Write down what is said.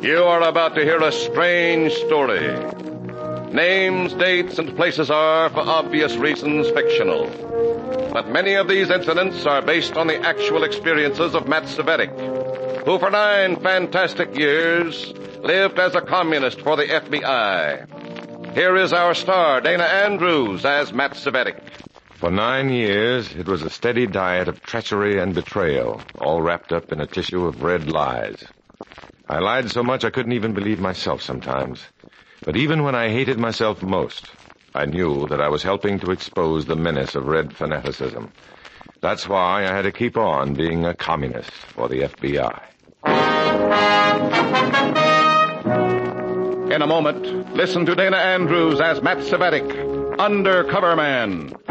You are about to hear a strange story. Names, dates, and places are, for obvious reasons, fictional. But many of these incidents are based on the actual experiences of Matt Cvetic, who for 9 fantastic years lived as a communist for the FBI. Here is our star, Dana Andrews, as Matt Cvetic. For 9 years, it was a steady diet of treachery and betrayal, all wrapped up in a tissue of red lies. I lied so much I couldn't even believe myself sometimes. But even when I hated myself most, I knew that I was helping to expose the menace of red fanaticism. That's why I had to keep on being a communist for the FBI. In a moment, listen to Dana Andrews as Matt Cvetic, Undercover Man.